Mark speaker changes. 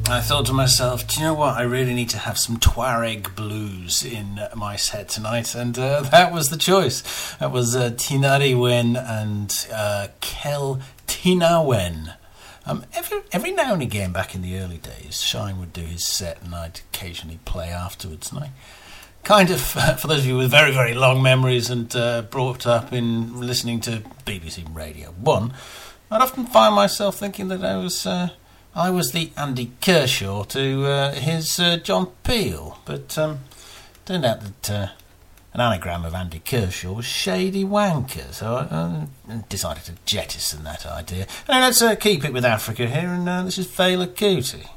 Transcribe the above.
Speaker 1: I thought to myself, do you know what? I really need to have some Tuareg blues in my set tonight, and that was the choice. That was Tinari Wen and Kel Tinawen. Every now and again, back in the early days, Shine would do his set, and I'd occasionally play afterwards. And I kind of, for those of you with very, very long memories and brought up in listening to BBC Radio 1, I'd often find myself thinking that I was the Andy Kershaw to his John Peel, but turned out that an anagram of Andy Kershaw was Shady Wanker, so I decided to jettison that idea. And let's keep it with Africa here, and this is Fela Kuti.